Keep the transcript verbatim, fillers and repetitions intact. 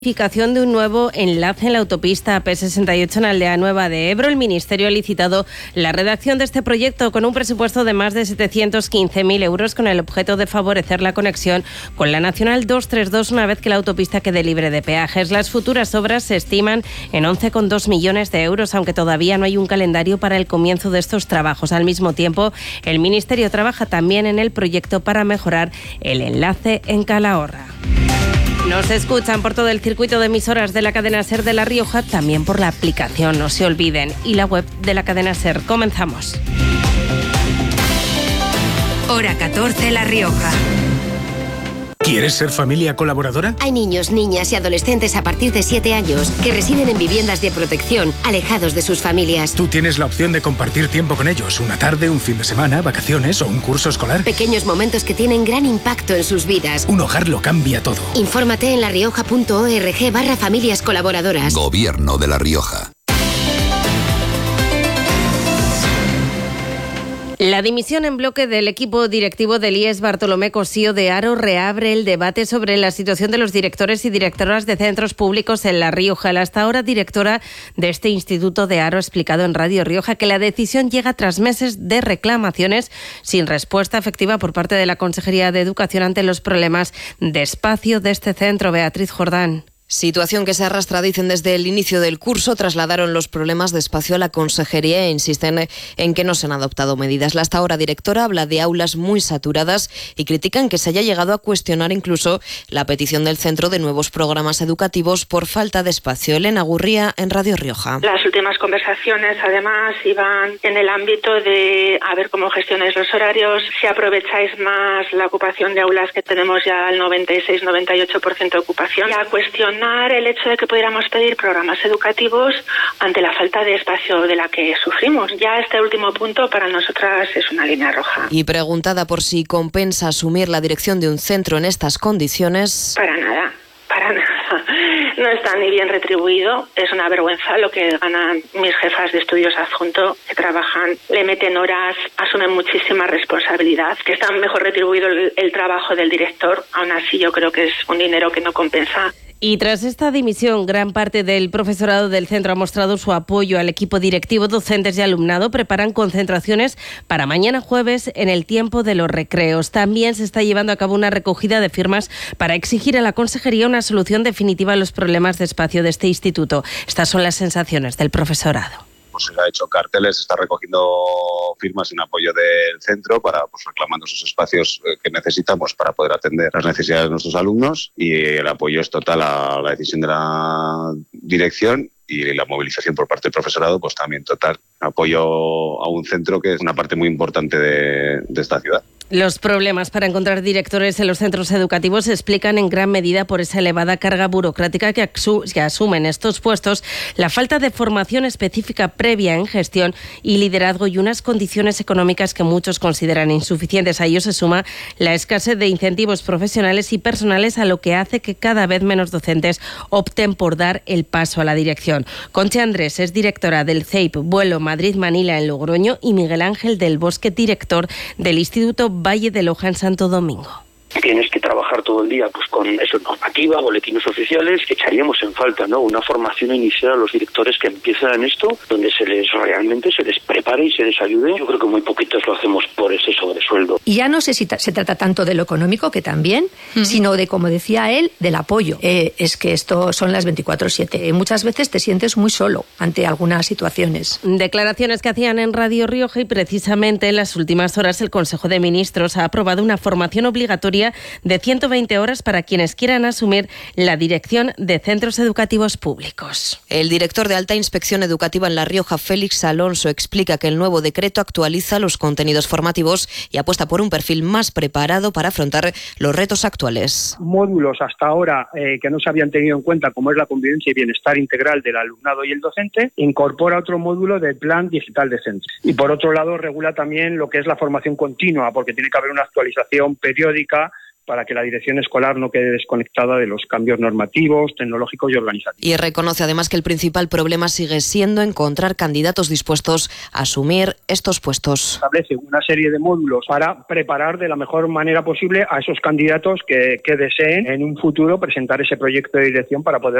Planificación de un nuevo enlace en la autopista P sesenta y ocho en Aldea Nueva de Ebro. El Ministerio ha licitado la redacción de este proyecto con un presupuesto de más de setecientos quince mil euros con el objeto de favorecer la conexión con la Nacional doscientos treinta y dos una vez que la autopista quede libre de peajes. Las futuras obras se estiman en once coma dos millones de euros, aunque todavía no hay un calendario para el comienzo de estos trabajos. Al mismo tiempo, el Ministerio trabaja también en el proyecto para mejorar el enlace en Calahorra. Nos escuchan por todo el circuito de emisoras de la cadena SER de La Rioja, también por la aplicación, no se olviden, y la web de la cadena SER. Comenzamos. Hora catorce, La Rioja. ¿Quieres ser familia colaboradora? Hay niños, niñas y adolescentes a partir de siete años que residen en viviendas de protección, alejados de sus familias. Tú tienes la opción de compartir tiempo con ellos, una tarde, un fin de semana, vacaciones o un curso escolar. Pequeños momentos que tienen gran impacto en sus vidas. Un hogar lo cambia todo. Infórmate en larioja.org barra familias colaboradoras. Gobierno de La Rioja. La dimisión en bloque del equipo directivo del I E S Bartolomé Cosío de Haro reabre el debate sobre la situación de los directores y directoras de centros públicos en La Rioja. La hasta ahora directora de este instituto de Haro ha explicado en Radio Rioja que la decisión llega tras meses de reclamaciones sin respuesta efectiva por parte de la Consejería de Educación ante los problemas de espacio de este centro. Beatriz Jordán. Situación que se arrastra, dicen, desde el inicio del curso. Trasladaron los problemas de espacio a la consejería e insisten en que no se han adoptado medidas. La hasta ahora directora habla de aulas muy saturadas y critican que se haya llegado a cuestionar incluso la petición del centro de nuevos programas educativos por falta de espacio. Elena Gurría en Radio Rioja. Las últimas conversaciones además iban en el ámbito de a ver cómo gestionáis los horarios, si aprovecháis más la ocupación de aulas que tenemos ya al noventa y seis noventa y ocho por ciento de ocupación, y a cuestionar el hecho de que pudiéramos pedir programas educativos ante la falta de espacio de la que sufrimos. Ya este último punto para nosotras es una línea roja. Y preguntada por si compensa asumir la dirección de un centro en estas condiciones. Para nada, para nada. No está ni bien retribuido, es una vergüenza lo que ganan mis jefas de estudios adjunto, que trabajan, le meten horas, asumen muchísima responsabilidad, que está mejor retribuido el, el trabajo del director. Aún así yo creo que es un dinero que no compensa. Y tras esta dimisión, gran parte del profesorado del centro ha mostrado su apoyo al equipo directivo. Docentes y alumnado preparan concentraciones para mañana jueves en el tiempo de los recreos. También se está llevando a cabo una recogida de firmas para exigir a la consejería una solución definitiva a los problemas de espacio de este instituto. Estas son las sensaciones del profesorado. Pues se ha hecho carteles, se está recogiendo firmas en apoyo del centro para pues, reclamando esos espacios que necesitamos para poder atender las necesidades de nuestros alumnos, y el apoyo es total a la decisión de la dirección y la movilización por parte del profesorado pues también total. Apoyo a un centro que es una parte muy importante de, de esta ciudad. Los problemas para encontrar directores en los centros educativos se explican en gran medida por esa elevada carga burocrática que, que asumen estos puestos, la falta de formación específica previa en gestión y liderazgo y unas condiciones económicas que muchos consideran insuficientes. A ello se suma la escasez de incentivos profesionales y personales, a lo que hace que cada vez menos docentes opten por dar el paso a la dirección. Concha Andrés es directora del C E I P Vuelo Madrid-Manila en Logroño y Miguel Ángel del Bosque, director del Instituto Valle de Loja en Santo Domingo. Tienes que trabajar todo el día pues con eso, normativa, boletines oficiales. Echaríamos en falta, ¿no?, una formación inicial a los directores que empiezan en esto, donde se les realmente se les prepare y se les ayude. Yo creo que muy poquitos lo hacemos por ese sobresueldo. Y ya no sé si se trata tanto de lo económico, que también, uh-huh. sino de, como decía él, del apoyo. Eh, es que esto son las veinticuatro siete. Muchas veces te sientes muy solo ante algunas situaciones. Declaraciones que hacían en Radio Rioja, y precisamente en las últimas horas el Consejo de Ministros ha aprobado una formación obligatoria de ciento veinte horas para quienes quieran asumir la dirección de centros educativos públicos. El director de Alta Inspección Educativa en La Rioja, Félix Alonso, explica que el nuevo decreto actualiza los contenidos formativos y apuesta por un perfil más preparado para afrontar los retos actuales. Módulos hasta ahora eh, que no se habían tenido en cuenta, como es la convivencia y bienestar integral del alumnado y el docente, incorpora otro módulo del Plan Digital de Centros. Y por otro lado regula también lo que es la formación continua, porque tiene que haber una actualización periódica para que la dirección escolar no quede desconectada de los cambios normativos, tecnológicos y organizativos. Y reconoce además que el principal problema sigue siendo encontrar candidatos dispuestos a asumir estos puestos. Establece una serie de módulos para preparar de la mejor manera posible a esos candidatos que, que deseen en un futuro presentar ese proyecto de dirección para poder